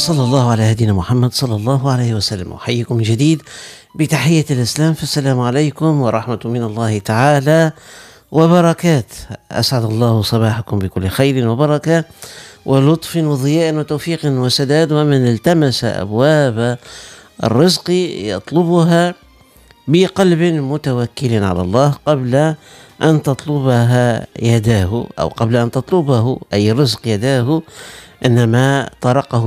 صلى الله على هدينا محمد صلى الله عليه وسلم. أحييكم من جديد بتحية الإسلام، فالسلام عليكم ورحمة من الله تعالى وبركات. أسعد الله صباحكم بكل خير وبركة ولطف وضياء وتوفيق وسداد. ومن التمس أبواب الرزق يطلبها بقلب متوكل على الله قبل أن تطلبها يداه، أو قبل أن تطلبه أي رزق يداه، إنما طرقه